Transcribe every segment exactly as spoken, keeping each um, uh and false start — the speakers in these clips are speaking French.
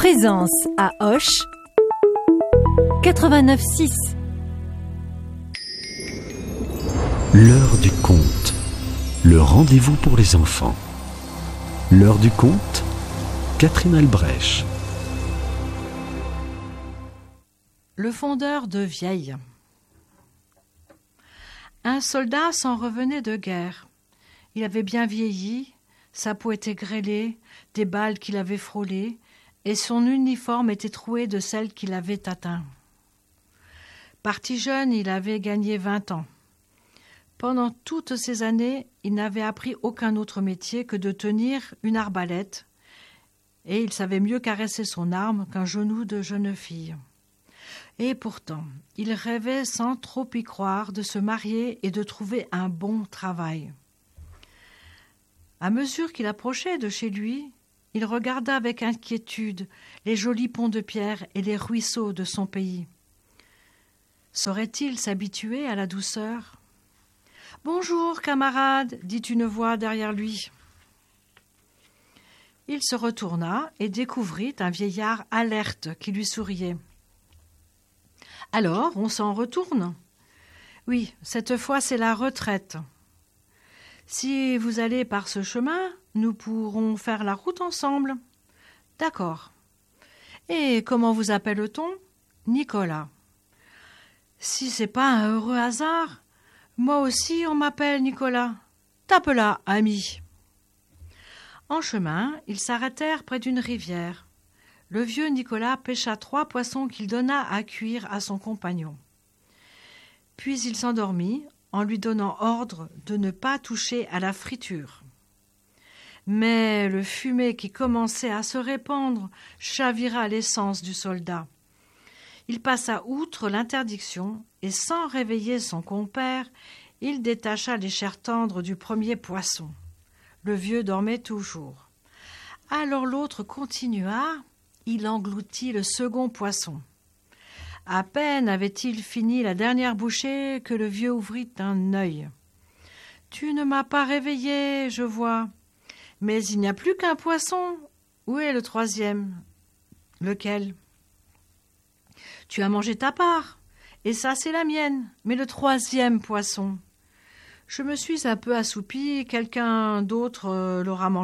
Présence à Auch quatre-vingt-neuf six. L'heure du conte, le rendez-vous pour les enfants. L'heure du conte, Catherine Albrecht. Le fondeur de Vieille. Un soldat s'en revenait de guerre. Il avait bien vieilli, sa peau était grêlée, des balles qui l'avaient frôlé, et son uniforme était troué de celles qui l'avaient atteint. Parti jeune, il avait gagné vingt ans. Pendant toutes ces années, il n'avait appris aucun autre métier que de tenir une arbalète, et il savait mieux caresser son arme qu'un genou de jeune fille. Et pourtant, il rêvait sans trop y croire de se marier et de trouver un bon travail. À mesure qu'il approchait de chez lui, il regarda avec inquiétude les jolis ponts de pierre et les ruisseaux de son pays. Saurait-il s'habituer à la douceur ? « Bonjour, camarade !» dit une voix derrière lui. Il se retourna et découvrit un vieillard alerte qui lui souriait. « Alors, on s'en retourne ? Oui, cette fois c'est la retraite. Si vous allez par ce chemin, nous pourrons faire la route ensemble. D'accord. Et comment vous appelle-t-on ? Nicolas. Si c'est pas un heureux hasard, moi aussi on m'appelle Nicolas. Tape là, ami. En chemin, ils s'arrêtèrent près d'une rivière. Le vieux Nicolas pêcha trois poissons qu'il donna à cuire à son compagnon. Puis il s'endormit en lui donnant ordre de ne pas toucher à la friture. Mais le fumet qui commençait à se répandre chavira l'essence du soldat. Il passa outre l'interdiction et, sans réveiller son compère, il détacha les chairs tendres du premier poisson. Le vieux dormait toujours. Alors l'autre continua, il engloutit le second poisson. À peine avait-il fini la dernière bouchée que le vieux ouvrit un œil. « Tu ne m'as pas réveillé, je vois. Mais il n'y a plus qu'un poisson. Où est le troisième ? » « Lequel ? » ?»« Tu as mangé ta part, et ça c'est la mienne. Mais le troisième poisson ? » ?»« Je me suis un peu assoupi, quelqu'un d'autre euh, l'aura mangé. »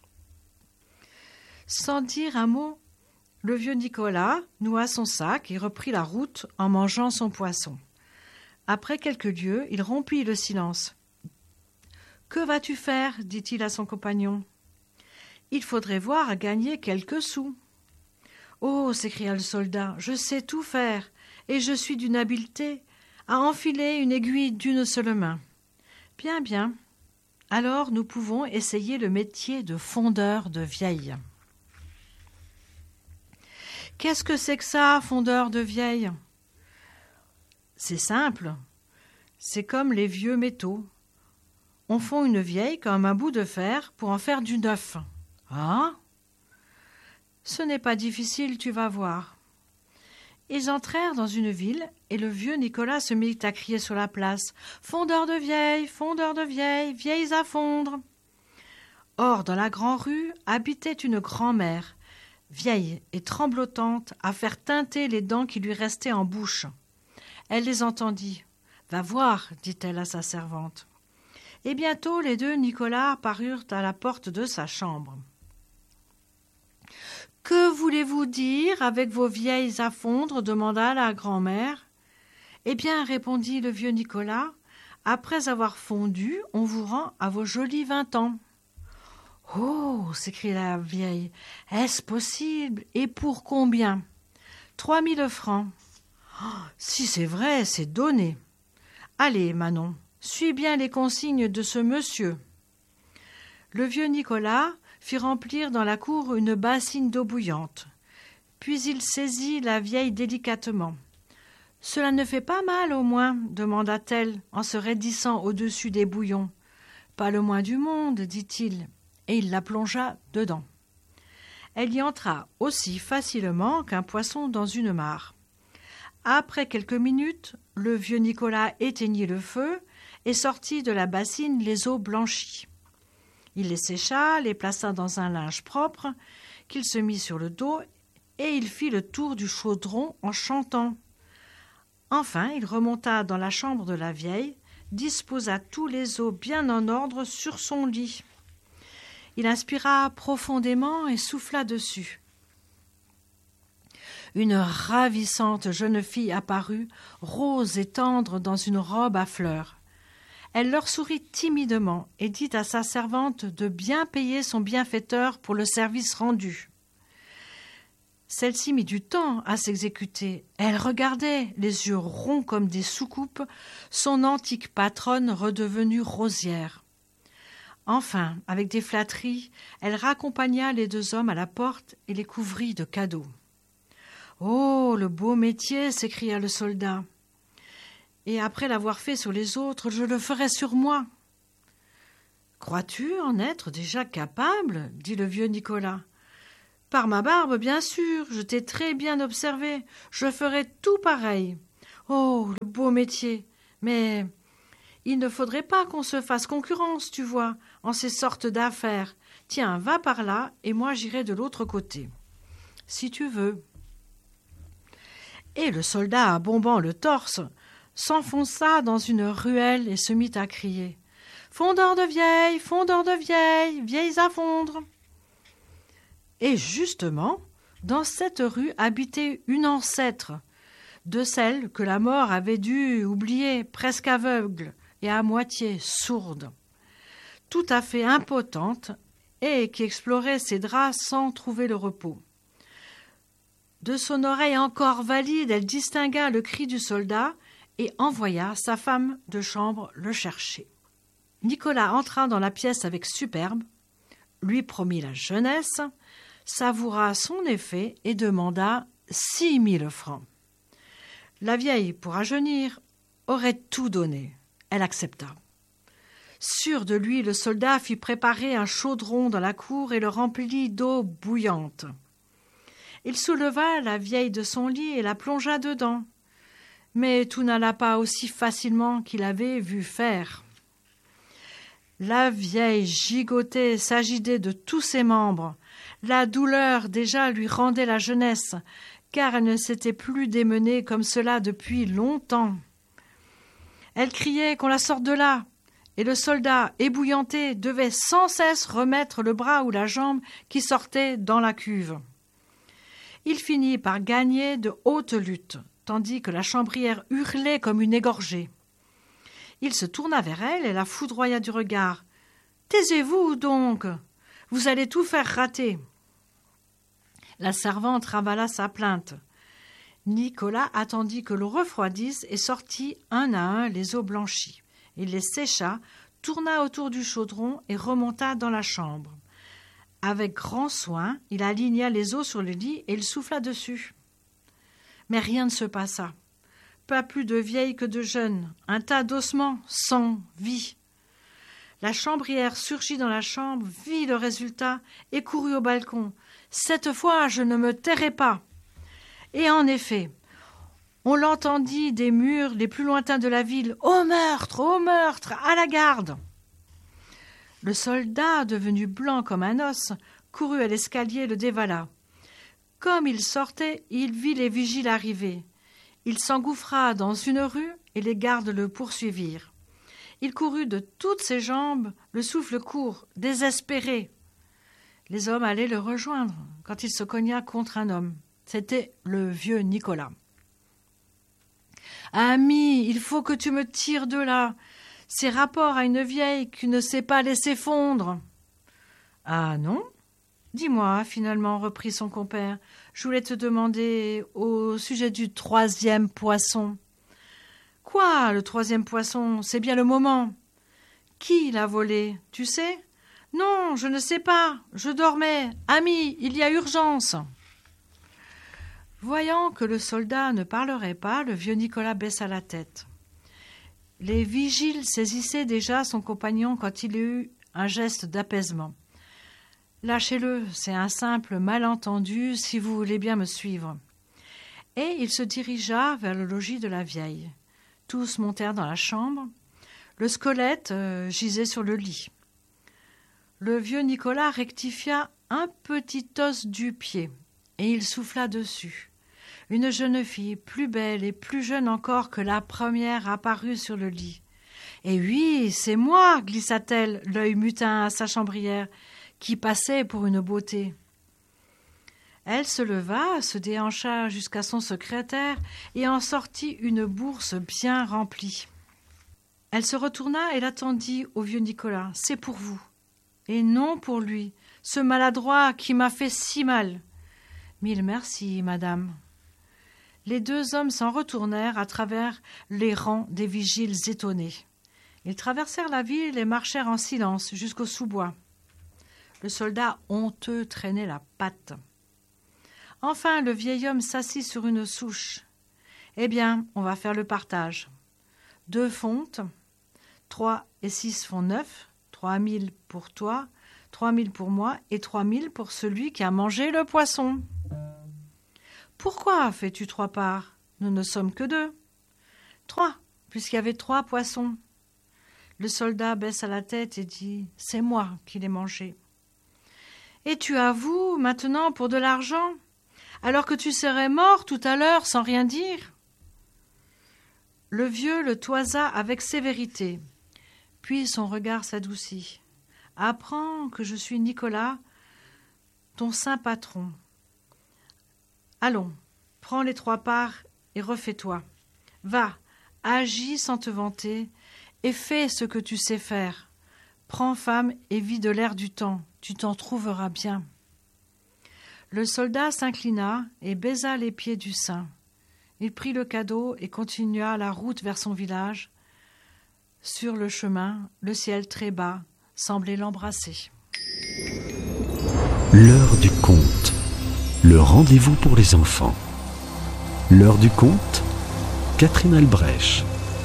Sans dire un mot, le vieux Nicolas noua son sac et reprit la route en mangeant son poisson. Après quelques lieues, il rompit le silence. « Que vas-tu faire ?» dit-il à son compagnon. « Il faudrait voir à gagner quelques sous. »« Oh !» s'écria le soldat, « je sais tout faire, et je suis d'une habileté à enfiler une aiguille d'une seule main. »« Bien, bien. Alors nous pouvons essayer le métier de fondeur de vieille. » « Qu'est-ce que c'est que ça, fondeur de vieille ?»« C'est simple. C'est comme les vieux métaux. On fond une vieille comme un bout de fer pour en faire du neuf. »« Ah !»« Ce n'est pas difficile, tu vas voir. » Ils entrèrent dans une ville et le vieux Nicolas se mit à crier sur la place « Fondeur de vieilles, fondeur de vieilles, vieilles à fondre !» Or, dans la grande rue, habitait une grand-mère, vieille et tremblotante, à faire teinter les dents qui lui restaient en bouche. Elle les entendit. « Va voir, » dit-elle à sa servante. Et bientôt les deux Nicolas parurent à la porte de sa chambre. « Que voulez-vous dire avec vos vieilles à fondre ?» demanda la grand-mère. « Eh bien, répondit le vieux Nicolas, après avoir fondu, on vous rend à vos jolis vingt ans. » « Oh !» s'écria la vieille. « Est-ce possible ? Et pour combien ? » ?»« Trois mille francs. Oh, » « Si c'est vrai, c'est donné. Allez, Manon, suis bien les consignes de ce monsieur. » Le vieux Nicolas fit remplir dans la cour une bassine d'eau bouillante. Puis il saisit la vieille délicatement. « Cela ne fait pas mal, au moins ?» demanda-t-elle en se raidissant au-dessus des bouillons. « Pas le moins du monde, » dit-il. Et il la plongea dedans. Elle y entra aussi facilement qu'un poisson dans une mare. Après quelques minutes, le vieux Nicolas éteignit le feu et sortit de la bassine les eaux blanchies. Il les sécha, les plaça dans un linge propre, qu'il se mit sur le dos et il fit le tour du chaudron en chantant. Enfin, il remonta dans la chambre de la vieille, disposa tous les os bien en ordre sur son lit. Il inspira profondément et souffla dessus. Une ravissante jeune fille apparut, rose et tendre dans une robe à fleurs. Elle leur sourit timidement et dit à sa servante de bien payer son bienfaiteur pour le service rendu. Celle-ci mit du temps à s'exécuter. Elle regardait, les yeux ronds comme des soucoupes, son antique patronne redevenue rosière. Enfin, avec des flatteries, elle raccompagna les deux hommes à la porte et les couvrit de cadeaux. « Oh, le beau métier !» s'écria le soldat. « Et après l'avoir fait sur les autres, je le ferai sur moi. »« Crois-tu en être déjà capable ?» dit le vieux Nicolas. « Par ma barbe, bien sûr, je t'ai très bien observé. Je ferai tout pareil. Oh, le beau métier! Mais il ne faudrait pas qu'on se fasse concurrence, tu vois, en ces sortes d'affaires. Tiens, va par là, et moi j'irai de l'autre côté. Si tu veux. » Et le soldat, bombant le torse, s'enfonça dans une ruelle et se mit à crier « Fondeur de vieilles, fondeur de vieilles, vieilles à fondre !» Et justement, dans cette rue habitait une ancêtre, de celle que la mort avait dû oublier, presque aveugle et à moitié sourde, tout à fait impotente et qui explorait ses draps sans trouver le repos. De son oreille encore valide, elle distingua le cri du soldat et envoya sa femme de chambre le chercher. Nicolas entra dans la pièce avec superbe, lui promit la jeunesse, savoura son effet et demanda six mille francs. La vieille, pour rajeunir, aurait tout donné. Elle accepta. Sûr de lui, le soldat fit préparer un chaudron dans la cour et le remplit d'eau bouillante. Il souleva la vieille de son lit et la plongea dedans. Mais tout n'alla pas aussi facilement qu'il avait vu faire. La vieille gigotait, s'agitait de tous ses membres. La douleur déjà lui rendait la jeunesse, car elle ne s'était plus démenée comme cela depuis longtemps. Elle criait qu'on la sorte de là, et le soldat, ébouillanté, devait sans cesse remettre le bras ou la jambe qui sortait dans la cuve. Il finit par gagner de haute lutte, tandis que la chambrière hurlait comme une égorgée. Il se tourna vers elle et la foudroya du regard. « Taisez-vous donc, vous allez tout faire rater. » La servante ravala sa plainte. Nicolas attendit que l'eau refroidisse et sortit un à un les os blanchis. Il les sécha, tourna autour du chaudron et remonta dans la chambre. Avec grand soin, il aligna les os sur le lit et il souffla dessus. Mais rien ne se passa. Pas plus de vieilles que de jeunes, un tas d'ossements, sans vie. La chambrière surgit dans la chambre, vit le résultat et courut au balcon. « Cette fois, je ne me tairai pas !» Et en effet, on l'entendit des murs les plus lointains de la ville. « Au meurtre, au meurtre, à la garde !» Le soldat, devenu blanc comme un os, courut à l'escalier et le dévala. Comme il sortait, il vit les vigiles arriver. Il s'engouffra dans une rue et les gardes le poursuivirent. Il courut de toutes ses jambes, le souffle court, désespéré. Les hommes allaient le rejoindre quand il se cogna contre un homme. C'était le vieux Nicolas. « Ami, il faut que tu me tires de là. C'est rapport à une vieille qui ne sait pas laisser fondre. »« Ah non ? Dis-moi, finalement, reprit son compère. Je voulais te demander au sujet du troisième poisson. »« Quoi, le troisième poisson ? C'est bien le moment. »« Qui l'a volé, tu sais ? » ?»« Non, je ne sais pas. Je dormais. Ami, il y a urgence. » Voyant que le soldat ne parlerait pas, le vieux Nicolas baissa la tête. Les vigiles saisissaient déjà son compagnon quand il eut un geste d'apaisement. « Lâchez-le, c'est un simple malentendu, si vous voulez bien me suivre. » Et il se dirigea vers le logis de la vieille. Tous montèrent dans la chambre. Le squelette euh, gisait sur le lit. Le vieux Nicolas rectifia un petit os du pied. et il souffla dessus. Une jeune fille, plus belle et plus jeune encore que la première, apparut sur le lit. « Eh oui, c'est moi !» glissa-t-elle, l'œil mutin à sa chambrière, qui passait pour une beauté. Elle se leva, se déhancha jusqu'à son secrétaire et en sortit une bourse bien remplie. Elle se retourna et l'attendit au vieux Nicolas. « C'est pour vous. » Et non pour lui, ce maladroit qui m'a fait si mal. « Mille merci, madame. » Les deux hommes s'en retournèrent à travers les rangs des vigiles étonnés. Ils traversèrent la ville et marchèrent en silence jusqu'au sous-bois. Le soldat honteux traînait la patte. Enfin, le vieil homme s'assit sur une souche. « Eh bien, on va faire le partage. Deux fontes, trois et six font neuf, trois mille pour toi, trois mille pour moi et trois mille pour celui qui a mangé le poisson. » « Pourquoi fais-tu trois parts ? Nous ne sommes que deux. »« Trois, puisqu'il y avait trois poissons. » Le soldat baissa la tête et dit « C'est moi qui l'ai mangé. »« Et tu avoues maintenant pour de l'argent, alors que tu serais mort tout à l'heure sans rien dire ?» Le vieux le toisa avec sévérité. Puis son regard s'adoucit. « Apprends que je suis Nicolas, ton saint patron. Allons, prends les trois parts et refais-toi. Va, agis sans te vanter et fais ce que tu sais faire. Prends femme et vis de l'air du temps, tu t'en trouveras bien. » Le soldat s'inclina et baisa les pieds du saint. Il prit le cadeau et continua la route vers son village. Sur le chemin, le ciel très bas semblait l'embrasser. L'heure du conte. Le rendez-vous pour les enfants. L'heure du conte, Catherine Albrecht.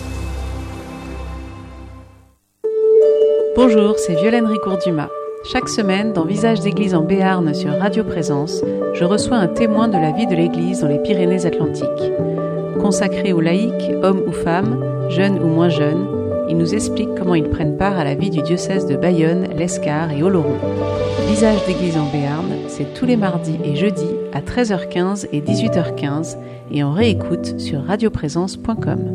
Bonjour, c'est Violaine Ricourt-Dumas. Chaque semaine, dans Visage d'église en Béarn sur Radio Présence, je reçois un témoin de la vie de l'église dans les Pyrénées-Atlantiques. Consacré aux laïcs, hommes ou femmes, jeunes ou moins jeunes, ils nous expliquent comment ils prennent part à la vie du diocèse de Bayonne, l'Escar et Oloron. Visage d'église en Béarn, c'est tous les mardis et jeudis à treize heures quinze et dix-huit heures quinze et on réécoute sur radioprésence point com.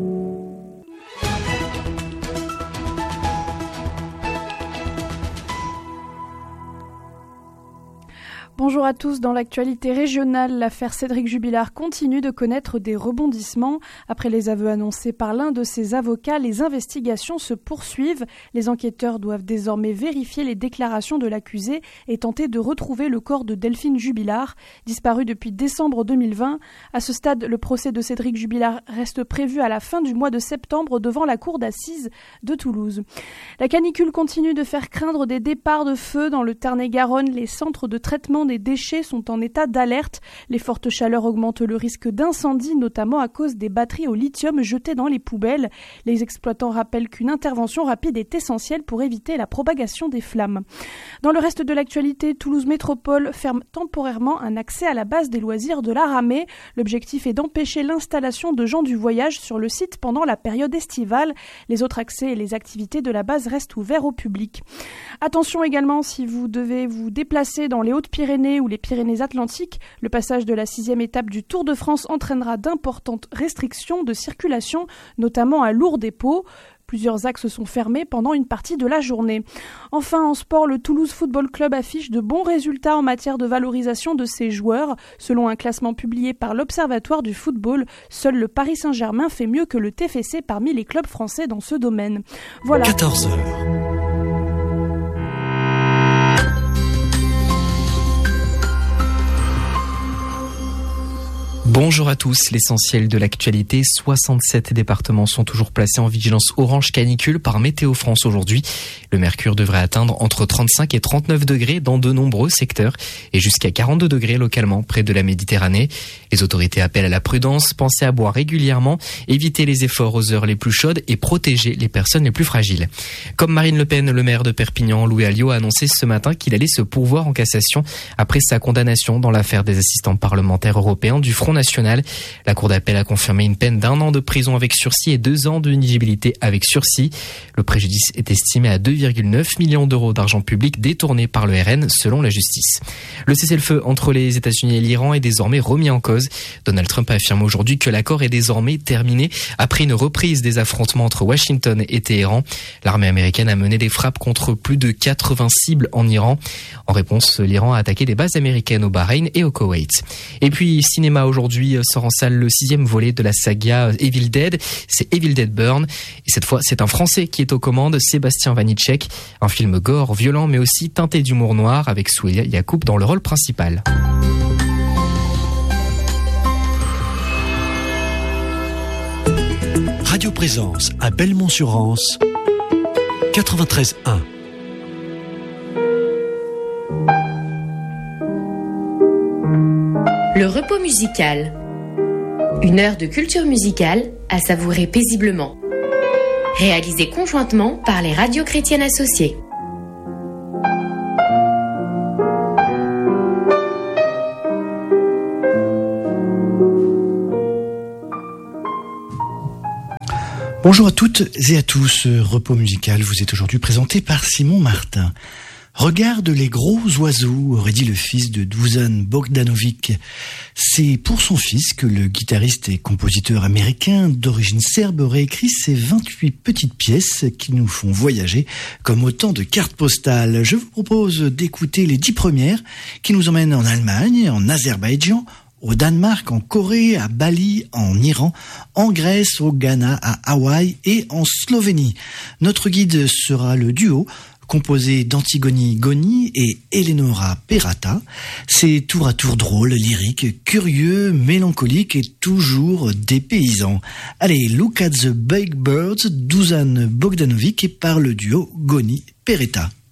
Bonjour à tous. Dans l'actualité régionale, l'affaire Cédric Jubilard continue de connaître des rebondissements. Après les aveux annoncés par l'un de ses avocats, les investigations se poursuivent. Les enquêteurs doivent désormais vérifier les déclarations de l'accusé et tenter de retrouver le corps de Delphine Jubilard, disparue depuis décembre deux mille vingt. À ce stade, le procès de Cédric Jubilard reste prévu à la fin du mois de septembre devant la cour d'assises de Toulouse. La canicule continue de faire craindre des départs de feu dans le Tarn-et-Garonne. Les centres de traitement des déchets sont en état d'alerte. Les fortes chaleurs augmentent le risque d'incendie, notamment à cause des batteries au lithium jetées dans les poubelles. Les exploitants rappellent qu'une intervention rapide est essentielle pour éviter la propagation des flammes. Dans le reste de l'actualité, Toulouse Métropole ferme temporairement un accès à la base des loisirs de la Ramée. L'objectif est d'empêcher l'installation de gens du voyage sur le site pendant la période estivale. Les autres accès et les activités de la base restent ouverts au public. Attention également si vous devez vous déplacer dans les Hautes-Pyrénées ou les Pyrénées-Atlantiques, le passage de la sixième étape du Tour de France entraînera d'importantes restrictions de circulation, notamment à Lourdes et Pau. Plusieurs axes sont fermés pendant une partie de la journée. Enfin, en sport, le Toulouse Football Club affiche de bons résultats en matière de valorisation de ses joueurs. Selon un classement publié par l'Observatoire du football, seul le Paris Saint-Germain fait mieux que le T F C parmi les clubs français dans ce domaine. Voilà. quatorze heures. Bonjour à tous, l'essentiel de l'actualité, soixante-sept départements sont toujours placés en vigilance orange canicule par Météo France aujourd'hui. Le mercure devrait atteindre entre trente-cinq et trente-neuf degrés dans de nombreux secteurs et jusqu'à quarante-deux degrés localement près de la Méditerranée. Les autorités appellent à la prudence, pensez à boire régulièrement, éviter les efforts aux heures les plus chaudes et protéger les personnes les plus fragiles. Comme Marine Le Pen, le maire de Perpignan, Louis Alliot, a annoncé ce matin qu'il allait se pourvoir en cassation après sa condamnation dans l'affaire des assistants parlementaires européens du Front National nationale. La Cour d'appel a confirmé une peine d'un an de prison avec sursis et deux ans d'inéligibilité avec sursis. Le préjudice est estimé à deux virgule neuf millions d'euros d'argent public détourné par le R N selon la justice. Le cessez-le-feu entre les États-Unis et l'Iran est désormais remis en cause. Donald Trump affirme aujourd'hui que l'accord est désormais terminé après une reprise des affrontements entre Washington et Téhéran. L'armée américaine a mené des frappes contre plus de quatre-vingts cibles en Iran. En réponse, l'Iran a attaqué des bases américaines au Bahreïn et au Koweït. Et puis, cinéma aujourd'hui sort en salle le sixième volet de la saga Evil Dead. C'est Evil Dead Burn. Et cette fois, c'est un Français qui est aux commandes, Sébastien Vanitschek. Un film gore, violent, mais aussi teinté d'humour noir avec Souya Yacoub dans le rôle principal. Radio Présence à Belmont-sur-Anse, quatre-vingt-treize un. Le repos musical. Une heure de culture musicale à savourer paisiblement. Réalisé conjointement par les radios chrétiennes associées. Bonjour à toutes et à tous, ce repos musical vous est aujourd'hui présenté par Simon Martin. Regarde les gros oiseaux, aurait dit le fils de Dusan Bogdanovic. C'est pour son fils que le guitariste et compositeur américain d'origine serbe aurait écrit ces vingt-huit petites pièces qui nous font voyager comme autant de cartes postales. Je vous propose d'écouter les dix premières qui nous emmènent en Allemagne, en Azerbaïdjan, au Danemark, en Corée, à Bali, en Iran, en Grèce, au Ghana, à Hawaï et en Slovénie. Notre guide sera le duo composé d'Antigoni Goni et Eleonora Perata. C'est tour à tour drôle, lyrique, curieux, mélancolique et toujours dépaysant. Allez, look at the big birds, Dusan Bogdanovic et par le duo Goni Pereta.